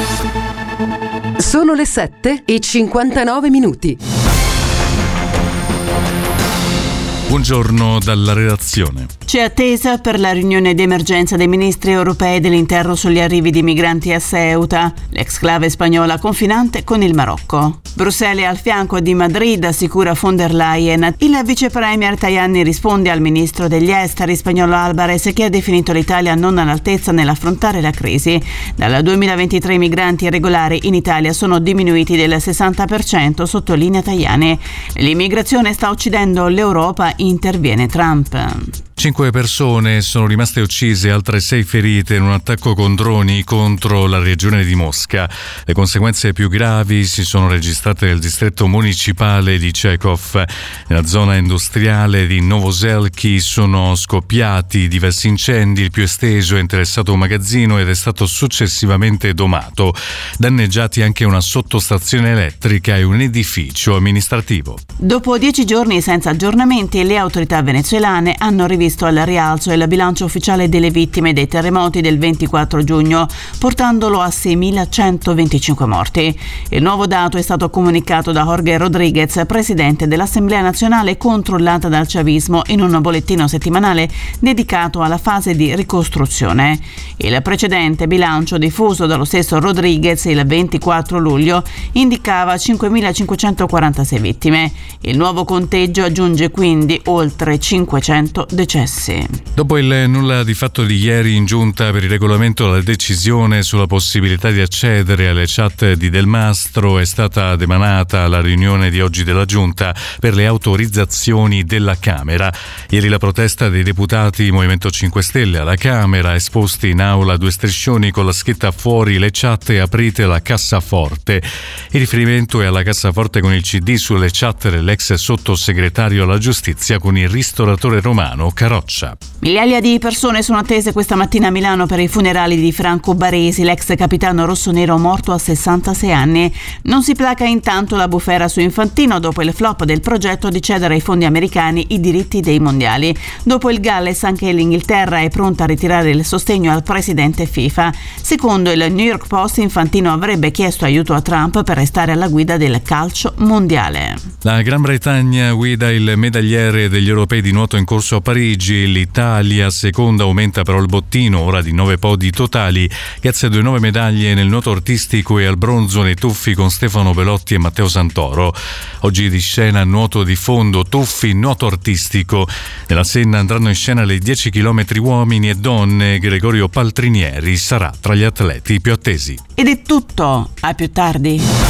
Sono le 7:59. Buongiorno dalla redazione. C'è attesa per la riunione d'emergenza dei ministri europei dell'interno sugli arrivi di migranti a Ceuta, l'exclave spagnola confinante con il Marocco. Bruxelles è al fianco di Madrid, assicura von der Leyen. Il vice premier Tajani risponde al ministro degli esteri spagnolo Álvarez, che ha definito l'Italia non all'altezza nell'affrontare la crisi. Dal 2023 i migranti irregolari in Italia sono diminuiti del 60%, sottolinea Tajani. L'immigrazione sta uccidendo l'Europa, interviene Trump. 5 persone sono rimaste uccise e altre 6 ferite in un attacco con droni contro la regione di Mosca. Le conseguenze più gravi si sono registrate nel distretto municipale di Chekhov. Nella zona industriale di Novoselky sono scoppiati diversi incendi, il più esteso è interessato un magazzino ed è stato successivamente domato. Danneggiati anche una sottostazione elettrica e un edificio amministrativo. Dopo 10 giorni senza aggiornamenti, le autorità venezuelane hanno rivisto al rialzo il bilancio ufficiale delle vittime dei terremoti del 24 giugno, portandolo a 6.125 morti. Il nuovo dato è stato comunicato da Jorge Rodríguez, presidente dell'Assemblea nazionale controllata dal chavismo, in un bollettino settimanale dedicato alla fase di ricostruzione. Il precedente bilancio diffuso dallo stesso Rodríguez il 24 luglio indicava 5.546 vittime. Il nuovo conteggio aggiunge quindi oltre 500 decessi. Dopo il nulla di fatto di ieri in giunta per il regolamento, la decisione sulla possibilità di accedere alle chat di Del Mastro è stata demanata alla riunione di oggi della giunta per le autorizzazioni della Camera. Ieri la protesta dei deputati Movimento 5 Stelle alla Camera, esposti in aula 2 striscioni con la scritta "fuori le chat e aprite la cassaforte". Il riferimento è alla cassaforte con il CD sulle chat dell'ex sottosegretario alla giustizia con il ristoratore romano Caroccia. Migliaia di persone sono attese questa mattina a Milano per i funerali di Franco Baresi, l'ex capitano rossonero morto a 66 anni. Non si placa intanto la bufera su Infantino dopo il flop del progetto di cedere ai fondi americani i diritti dei mondiali. Dopo il Galles anche l'Inghilterra è pronta a ritirare il sostegno al presidente FIFA. Secondo il New York Post, Infantino avrebbe chiesto aiuto a Trump per restare alla guida del calcio mondiale. La Gran Bretagna guida il medagliere degli europei di nuoto in corso a Parigi. L'Italia seconda, aumenta però il bottino, ora di 9 podi totali, grazie a 2 nuove medaglie nel nuoto artistico e al bronzo nei tuffi con Stefano Belotti e Matteo Santoro. Oggi di scena nuoto di fondo, tuffi, nuoto artistico. Nella Senna andranno in scena le 10 km uomini e donne. Gregorio Paltrinieri sarà tra gli atleti più attesi. Ed è tutto, a più tardi.